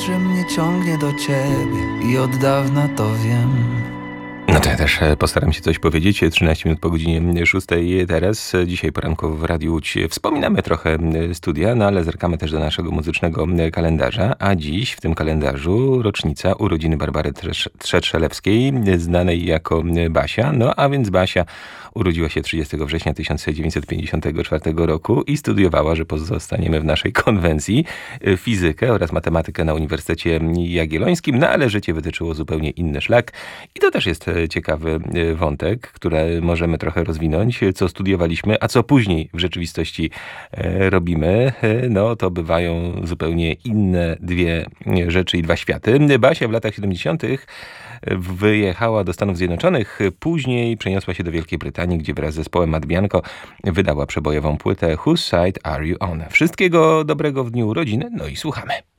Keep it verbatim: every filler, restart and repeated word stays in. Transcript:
że mnie ciągnie do ciebie i od dawna to wiem. No to ja też postaram się coś powiedzieć. trzynaście minut po godzinie szóstej teraz. Dzisiaj poranku w Radiu Łódź wspominamy trochę studia, no ale zerkamy też do naszego muzycznego kalendarza. A dziś w tym kalendarzu rocznica urodziny Barbary Trzetrzelewskiej, znanej jako Basia. No a więc Basia urodziła się trzydziestego września tysiąc dziewięćset pięćdziesiątego czwartego roku i studiowała, że pozostaniemy w naszej konwencji, fizykę oraz matematykę na Uniwersytecie Jagiellońskim, no ale życie wytyczyło zupełnie inny szlak. I to też jest ciekawy wątek, który możemy trochę rozwinąć. Co studiowaliśmy, a co później w rzeczywistości robimy, no to bywają zupełnie inne dwie rzeczy i dwa światy. Basia w latach siedemdziesiątych wyjechała do Stanów Zjednoczonych, później przeniosła się do Wielkiej Brytanii, gdzie wraz z zespołem Matt Bianco wydała przebojową płytę Whose Side Are You On? Wszystkiego dobrego w dniu urodziny, no i słuchamy.